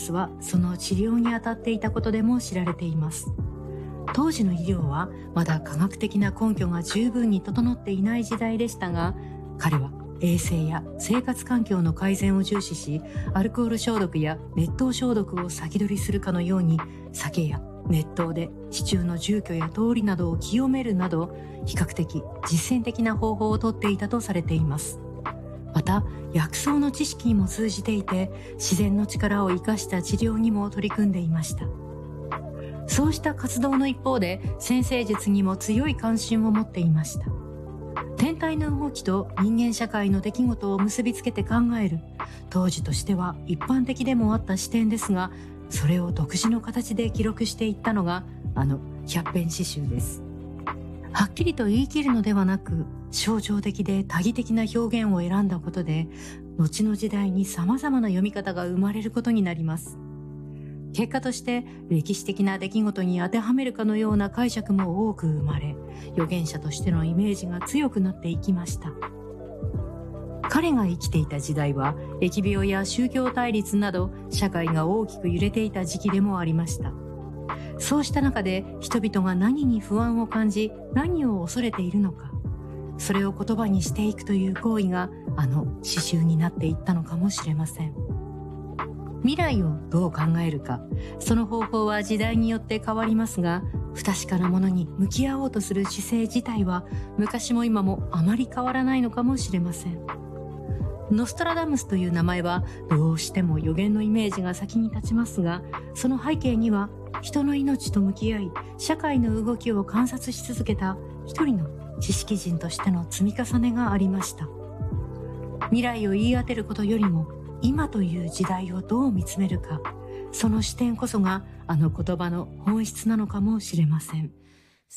スはその治療に当たっていたことでも知られています。当時の医療はまだ科学的な根拠が十分に整っていない時代でしたが、彼は衛生や生活環境の改善を重視し、アルコール消毒や熱湯消毒を先取りするかのように、酒や熱湯で地中の住居や通りなどを清めるなど、比較的実践的な方法をとっていたとされています。また、薬草の知識にも通じていて、自然の力を生かした治療にも取り組んでいました。そうした活動の一方で、占星術にも強い関心を持っていました。天体の動きと人間社会の出来事を結びつけて考える、当時としては一般的でもあった視点ですが、それを独自の形で記録していったのが、百編詩集です。はっきりと言い切るのではなく、象徴的で多義的な表現を選んだことで、後の時代に様々な読み方が生まれることになります。結果として歴史的な出来事に当てはめるかのような解釈も多く生まれ、預言者としてのイメージが強くなっていきました。彼が生きていた時代は、疫病や宗教対立など社会が大きく揺れていた時期でもありました。そうした中で人々が何に不安を感じ、何を恐れているのか、それを言葉にしていくという行為が詩集になっていったのかもしれません。未来をどう考えるか、その方法は時代によって変わりますが、不確かなものに向き合おうとする姿勢自体は昔も今もあまり変わらないのかもしれません。ノストラダムスという名前はどうしても予言のイメージが先に立ちますが、その背景には人の命と向き合い、社会の動きを観察し続けた一人の知識人としての積み重ねがありました。未来を言い当てることよりも、今という時代をどう見つめるか、その視点こそが言葉の本質なのかもしれません。